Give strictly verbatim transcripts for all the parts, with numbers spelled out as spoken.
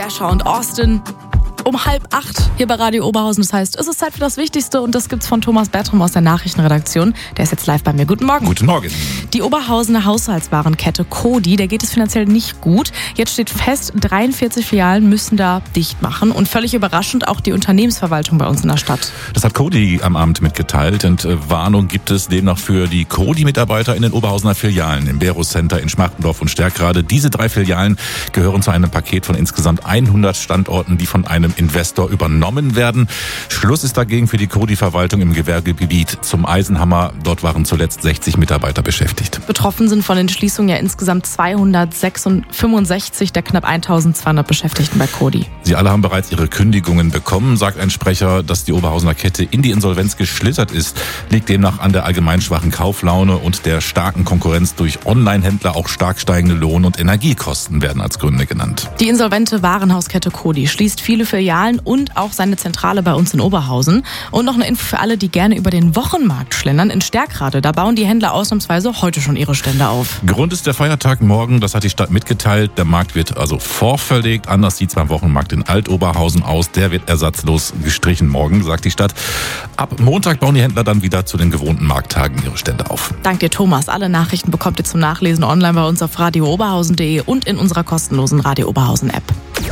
Dasher und Austin. Um halb acht hier bei Radio Oberhausen. Das heißt, es ist Zeit für das Wichtigste und das gibt's von Thomas Bertram aus der Nachrichtenredaktion. Der ist jetzt live bei mir. Guten Morgen. Guten Morgen. Die Oberhausener Haushaltswarenkette Coty, der geht es finanziell nicht gut. Jetzt steht fest, dreiundvierzig Filialen müssen da dicht machen und völlig überraschend auch die Unternehmensverwaltung bei uns in der Stadt. Das hat Coty am Abend mitgeteilt und äh, Warnung gibt es demnach für die Coty-Mitarbeiter in den Oberhausener Filialen im Bero Center in Schmartendorf und Stärkrade. Diese drei Filialen gehören zu einem Paket von insgesamt hundert Standorten, die von einem Investor übernommen werden. Schluss ist dagegen für die Coty-Verwaltung im Gewerbegebiet zum Eisenhammer. Dort waren zuletzt sechzig Mitarbeiter beschäftigt. Betroffen sind von den Schließungen ja insgesamt zweihundertfünfundsechzig der knapp eintausendzweihundert Beschäftigten bei Coty. Sie alle haben bereits ihre Kündigungen bekommen, sagt ein Sprecher. Dass die Oberhausener Kette in die Insolvenz geschlittert ist, liegt demnach an der allgemein schwachen Kauflaune und der starken Konkurrenz durch Online-Händler. Auch stark steigende Lohn- und Energiekosten werden als Gründe genannt. Die insolvente Warenhauskette Coty schließt viele Filialen und auch seine Zentrale bei uns in Oberhausen. Und noch eine Info für alle, die gerne über den Wochenmarkt schlendern. In Stärkrade, da bauen die Händler ausnahmsweise heute schon ihre Stände auf. Grund ist der Feiertag morgen, das hat die Stadt mitgeteilt. Der Markt wird also vorverlegt. Anders sieht es beim Wochenmarkt in Alt-Oberhausen aus. Der wird ersatzlos gestrichen morgen, sagt die Stadt. Ab Montag bauen die Händler dann wieder zu den gewohnten Markttagen ihre Stände auf. Dank dir, Thomas. Alle Nachrichten bekommt ihr zum Nachlesen online bei uns auf radio oberhausen punkt de und in unserer kostenlosen Radio Oberhausen App.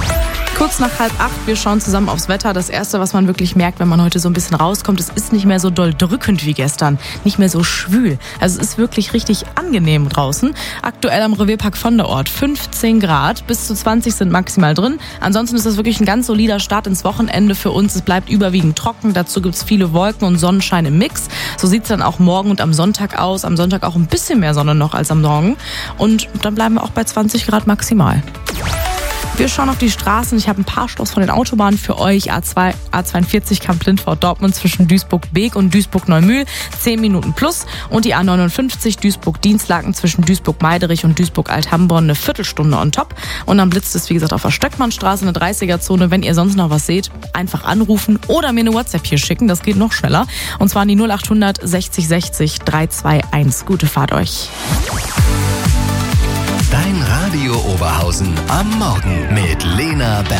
Kurz nach halb acht, wir schauen zusammen aufs Wetter. Das Erste, was man wirklich merkt, wenn man heute so ein bisschen rauskommt, es ist nicht mehr so doll drückend wie gestern, nicht mehr so schwül. Also es ist wirklich richtig angenehm draußen. Aktuell am Revierpark von der Ort fünfzehn Grad, bis zu zwanzig sind maximal drin. Ansonsten ist das wirklich ein ganz solider Start ins Wochenende für uns. Es bleibt überwiegend trocken, dazu gibt es viele Wolken und Sonnenschein im Mix. So sieht es dann auch morgen und am Sonntag aus. Am Sonntag auch ein bisschen mehr Sonne noch als am Morgen. Und dann bleiben wir auch bei zwanzig Grad maximal. Wir schauen auf die Straßen. Ich habe ein paar Staus von den Autobahnen für euch. A zwei, A zweiundvierzig Kamp-Lindfort-Dortmund zwischen Duisburg-Beek und Duisburg-Neumühl. zehn Minuten plus. Und die A neunundfünfzig Duisburg-Dienstlaken zwischen Duisburg-Meiderich und Duisburg-Althamborn eine Viertelstunde on top. Und dann blitzt es, wie gesagt, auf der Stöckmannstraße eine dreißiger-Zone. Wenn ihr sonst noch was seht, einfach anrufen oder mir eine WhatsApp hier schicken. Das geht noch schneller. Und zwar an die null achthundert sechzig sechzig dreihunderteinundzwanzig. Gute Fahrt euch. Dein Radio Oberhausen am Morgen mit Lena Berg.